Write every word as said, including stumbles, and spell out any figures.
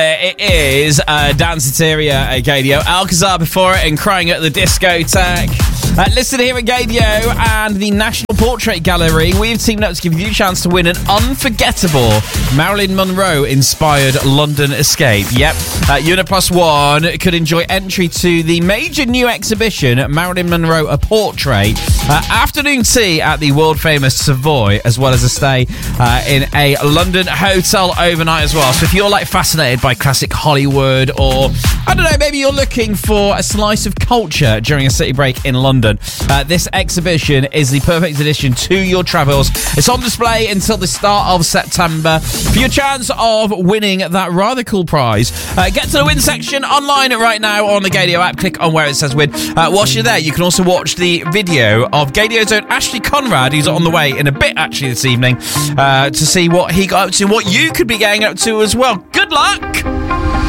It is uh, Danceteria at Gadio, Alcazar before it, and Crying at the Discotheque. Uh, listen here at Gadio and the National Portrait Gallery. We've teamed up to give you a chance to win an unforgettable Marilyn Monroe-inspired London escape. Yep, uh, Unit Plus One could enjoy entry to the major new exhibition, Marilyn Monroe, A Portrait, uh, afternoon tea at the world-famous Savoy, as well as a stay uh, in a London hotel overnight as well. So if you're like fascinated by classic Hollywood, or I don't know, maybe you're looking for a slice of culture during a city break in London, uh, this exhibition is the perfect addition to your travels. It's on display until the start of September. For your chance of winning that rather cool prize, uh, get to the win section online right now on the Gadio app. Click on where it says win. Uh, whilst you're there, you can also watch the video of Gadio's own Ashley Conrad, who's on the way in a bit actually this evening, uh, to see what he got up to, what you could be getting up to as well. Good luck!